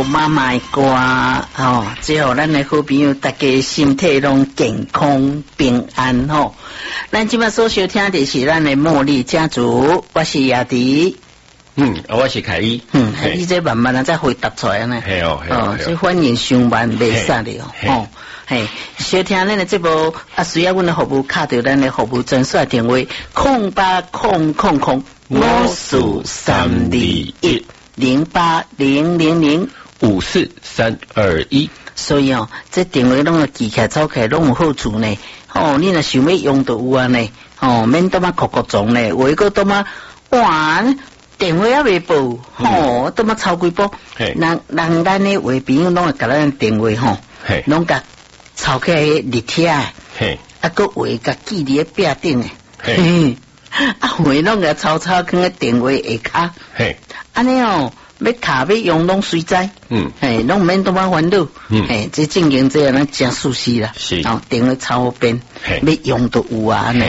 妈妈的歌吼，最后咱的好朋友大家身体拢健康平安吼。咱今麦所收听的是咱的茉莉家族，我是亚迪。 我是凯伊。 你这慢慢再回答出来呢。 系哦， 所以欢迎上班袂使的哦。嘿，收听咱的节目需要阮的服务卡到咱的服务专线电话 0800054321。 所以这电话拢记起来走起来拢有好处呢。你若想要用到有啊呢，免多么哭撞呢，有一个多么哇。电话也未报，多么超几波，人咱的话朋友拢会甲咱电话拢甲抄起来立帖，个话甲记伫壁顶诶，话拢甲抄放喺电话下骹，安尼要卡要用拢随在，拢免多么烦恼，这正经这样咱真舒适啦，电话抄好边，要用到有啊，安尼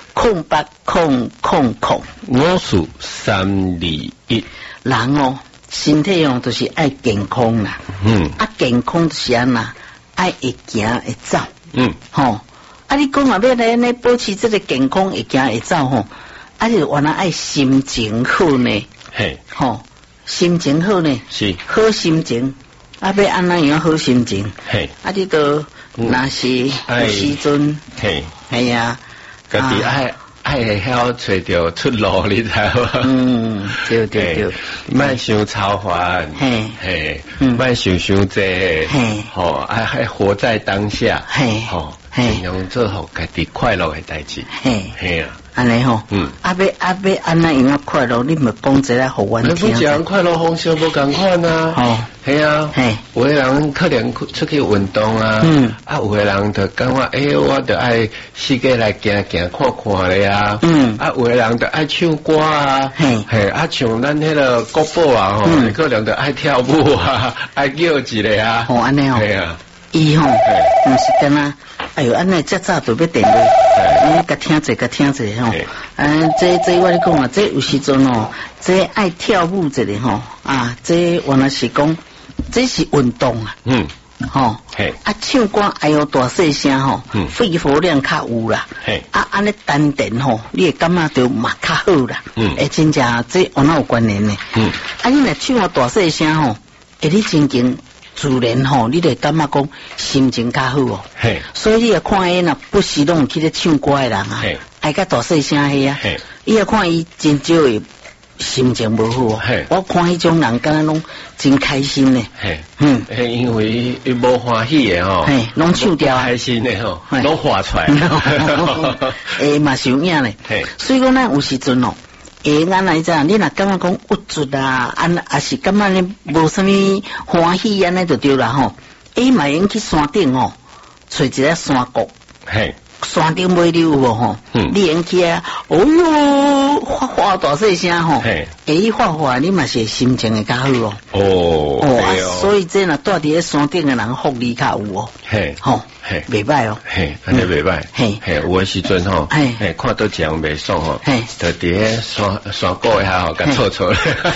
0800054321。 人身体都是爱健康啦，健康就是安那爱会行会走，你讲要来保持这个健康会行会走就原来爱心情好呢，心情好呢，是好心情，要安那样好心情，你都那是有时阵，系呀。 家己爱晓找到出路，你知无？对，莫想超凡，莫想济，爱活在当下，尽量做好家己快乐的代志， 安尼要安那样快乐，你咪讲一个互阮听。 你讲快乐方式无共款啊，系啊，有的人可能出去运动啊，有的人就感觉我就爱世界来行行看看咧啊，有的人就爱唱歌啊，像咱迄个国宝啊，可能就爱跳舞啊，爱叫一个啊， 安尼系啊，伊毋是干那。哎呦，安尼遮早就要电话，甲听者这我咧讲这有时阵这爱跳舞这里这原来是讲这是运动啊，唱歌哎呦大细声肺活量较有啦，安尼丹田你会感觉到嘛较好啦，真正这原来有关联呢，你若唱大细声你真经。自然你就感觉讲心情较好所以你也看伊若不时拢去咧唱歌的人爱甲大细声啊，伊也看伊真少会心情无好我看迄种人敢若拢真开心呢， 因为伊无欢喜的拢唱掉开心的拢画出来， 嘛是有影咧，所以讲咱有时阵安来这样，你若感觉讲郁卒啊，也是感觉你无啥物欢喜安尼就对啦嘛用去山顶找一个山谷，山顶尾溜无你用去画大细声画你嘛是心情会较好所以这若住伫咧山顶的人福利较有袂歹安尼袂歹，有的时阵看到这样袂爽就伫咧山谷下甲错错，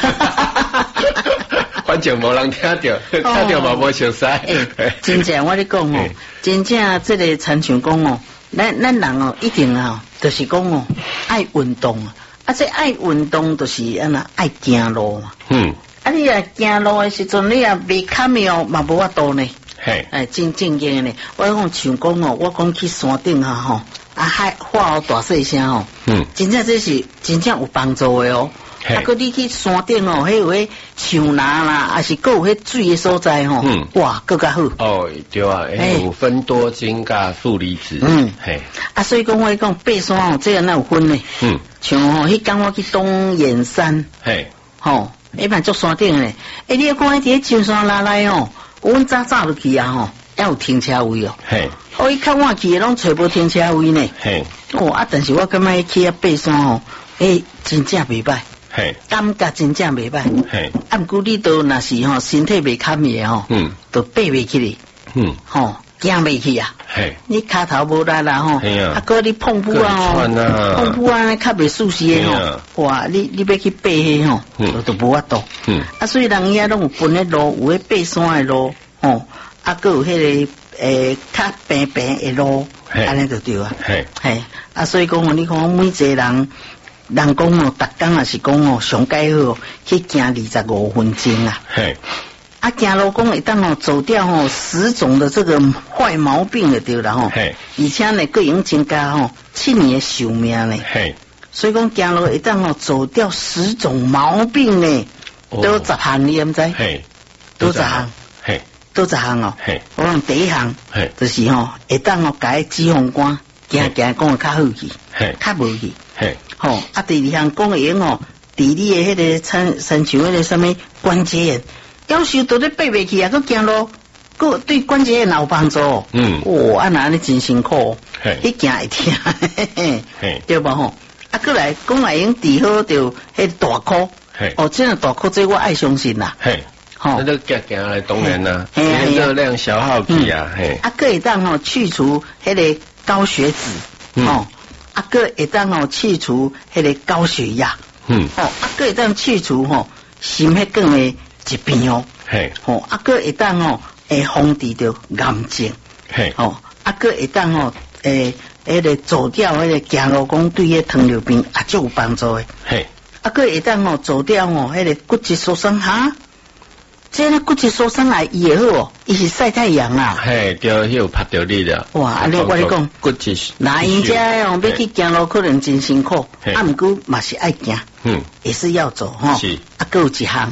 反正无人听到，听到嘛无熟悉。 真正我咧讲真正这个亲像讲咱人一定就是讲爱运动这爱运动就是安那爱行路嘛，你行路的时阵你袂堪的嘛无法度呢。真正经的呢，我讲像讲我讲去山顶还画大细声真正这是真正有帮助的你去山顶迄有迄树啦，还是有迄水的所在哇，更加好对啊，有分多精加负离子， 所以讲我讲爬山这个哪有分呢？像迄天我去东眼山，一般做山顶的，你看迄伫青山拉来阮早就去要有停车位我一看我去拢找无停车位呢，但是我感觉去爬山真正袂歹，感觉真正袂歹，不过你都若是身体袂堪的就爬袂起哩， 行袂去啊。 嘿， 你骹头无力啦吼，啊，搁你碰布啊，碰布啊，较袂舒适吼。哇，你要去爬迄吼，都无法度。啊，所以人遐拢有分的路，有迄爬山的路，吼，啊，搁有迄个较平平的路，安尼就对啊。嘿，啊，所以讲哦，你看每一个人讲哦，逐工也是讲哦，上介好去行25分钟啊。嘿。啊，行路讲会当哦走掉哦10种的这个坏毛病就对了吼，而且呢，佫用增加吼7年的寿命呢。所以讲行路会当哦走掉10种毛病呢，都10项你毋知？都10项，都10项哦。我讲第一项，就是吼会当哦改脂肪肝，行讲会较好去，较无去。吼啊，第二项讲会用哦，伫你的迄个亲像迄个什么关节炎。要是都咧爬袂去啊，佮行路，佮对关节炎有帮助。哇，啊那安尼真辛苦，迄行会疼，对无吼？啊，佮来讲来用治好着迄大箍，哦，这个大箍这我爱相信啦。 吼，那个行来当然啦，热量消耗去啊， 啊，佮会当吼去除迄个高血脂，吼，啊，佮会当吼去除迄个高血压，哦，啊，佮会当去除吼心血管的疾病哦，吼，啊，佮会当吼，防治着癌症，吼，啊，佮会当吼，迄个走掉迄个行路讲对迄糖尿病也足有帮助的，啊，佮会当吼走掉吼，迄个骨质疏松哈，这个骨质疏松来伊会好哦，伊是晒太阳啦， 对，迄有拍着你了， 哇，安尼我咧讲， 骨质， 那因遮哦要去行路可能真辛苦，啊，毋过嘛是爱行，也是要走吼，是，啊，佮有一项，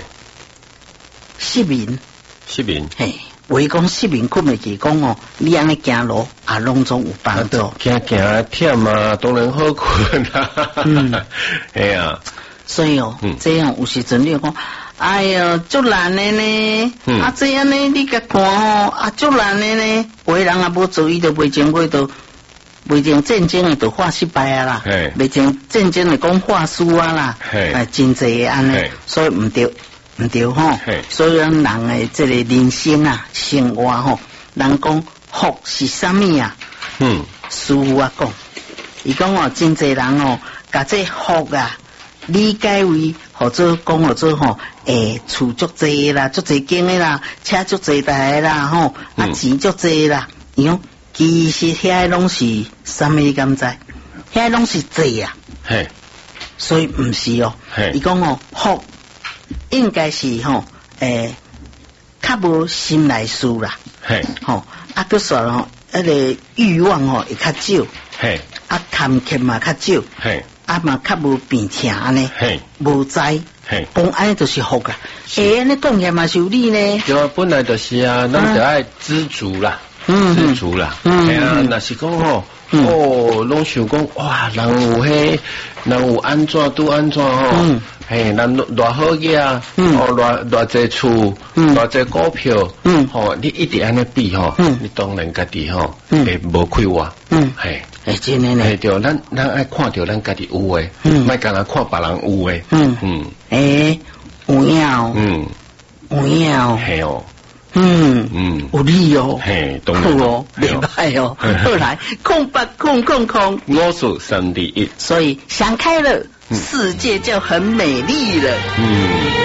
失眠，嘿，为讲失眠困袂去讲哦，你安尼行路啊，拢总有帮助。 行忝啊，当然好困啊。哎呀， 所以哦，这样有时阵你讲，哎呀，足难的呢。啊，这样呢，你甲看哦，啊，足难的呢。有的人也无做，伊就袂前过就。袂前战争的就画失败啊啦，袂前战争的讲画输啊啦，真济安尼，所以毋对。毋对吼，所以人的这个人生啊，生活吼，人讲福是啥物啊？师傅啊讲，伊讲哦，真侪人哦，甲这福啊理解为或者讲或者吼，厝足济啦，足济间的啦，车足济台啦，吼，啊钱足济啦，伊讲其实遐拢是啥物你敢知？遐拢是济啊，所以毋是哦，伊讲哦福。应该是吼，较无心内事啦，吼，啊，佮说吼，迄个欲望吼会较少，啊，贪缺嘛较少，啊嘛较无病痛安尼，无灾，讲安尼就是福啊，安尼讲起嘛是有理呢。 对啊，本来就是啊，咱就爱知足啦，知足啦，系啊，若是讲吼。拢想讲哇，人有迄，人有安怎拄安怎吼，人偌好嘢，偌济厝，偌济股票，吼，你一直安尼比吼，你当然家己吼会无快活， 真诶呢， 系对，咱爱看到咱家己有诶，莫干那看别人有诶， 有影，有影， 系哦。 有理哦， 好哦，袂歹哦，好来，空白空， 我数3、2、1， 所以想开了，世界就很美丽了。